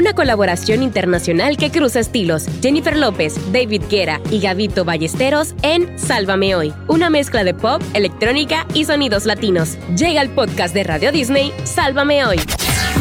una colaboración internacional que cruza estilos. Jennifer López, David Guetta y Gabito Ballesteros en Sálvame Hoy, una mezcla de pop, electrónica y sonidos latinos. Llega el podcast de Radio Disney, Sálvame Hoy.